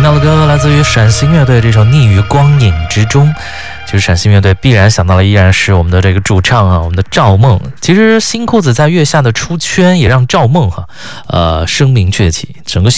到的歌来自于陕西乐队这首《溺于光影之中》。其实陕西乐队必然想到的依然是我们的这个主唱啊，我们的赵梦。其实新裤子在月下的出圈也让赵梦声名鹊起，整个